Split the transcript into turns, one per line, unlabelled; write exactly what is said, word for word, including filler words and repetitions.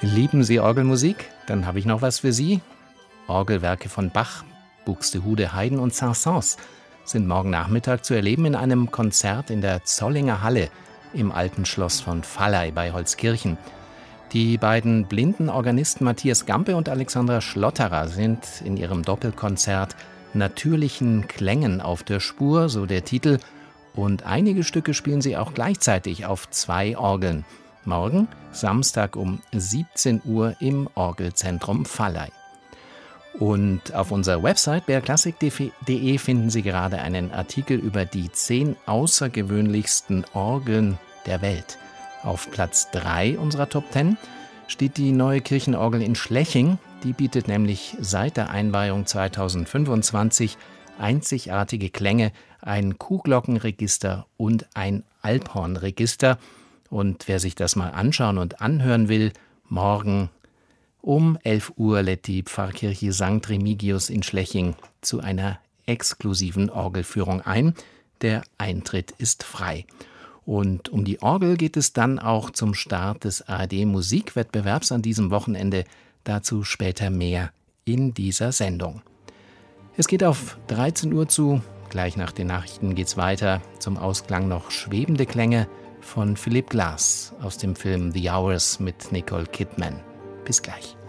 Lieben Sie Orgelmusik? Dann habe ich noch was für Sie. Orgelwerke von Bach, Buxtehude, Haydn und Saint-Saëns sind morgen Nachmittag zu erleben in einem Konzert in der Zollinger Halle im alten Schloss von Valley bei Holzkirchen. Die beiden blinden Organisten Matthias Gampe und Alexandra Schlotterer sind in ihrem Doppelkonzert natürlichen Klängen auf der Spur, so der Titel, und einige Stücke spielen sie auch gleichzeitig auf zwei Orgeln. Morgen, Samstag um siebzehn Uhr im Orgelzentrum Valley. Und auf unserer Website b r klassik punkt d e finden Sie gerade einen Artikel über die zehn außergewöhnlichsten Orgeln der Welt. Auf Platz drei unserer Top zehn steht die neue Kirchenorgel in Schleching. Die bietet nämlich seit der Einweihung zweitausendfünfundzwanzig einzigartige Klänge, ein Kuhglockenregister und ein Alphornregister. Und wer sich das mal anschauen und anhören will, morgen um elf Uhr lädt die Pfarrkirche Sankt Remigius in Schleching zu einer exklusiven Orgelführung ein. Der Eintritt ist frei. Und um die Orgel geht es dann auch zum Start des A R D-Musikwettbewerbs an diesem Wochenende. Dazu später mehr in dieser Sendung. Es geht auf dreizehn Uhr zu. Gleich nach den Nachrichten geht's weiter. Zum Ausklang noch schwebende Klänge von Philip Glass aus dem Film The Hours mit Nicole Kidman. Bis gleich.